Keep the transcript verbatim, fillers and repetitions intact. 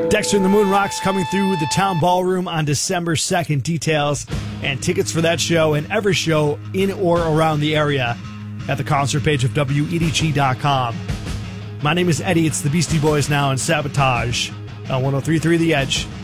Dexter and the Moon Rocks coming through the Town Ballroom on December second. Details and tickets for that show and every show in or around the area at the concert page of W E D G dot com. My name is Eddie. It's the Beastie Boys now and Sabotage on one oh three point three The Edge.